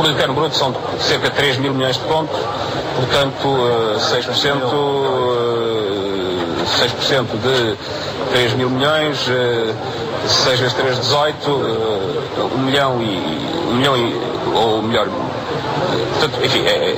produto interno bruto são cerca de 3 mil milhões de contos, portanto 6% de 3 mil milhões, 6 vezes 3, 18, 1 milhão ou melhor, portanto, enfim,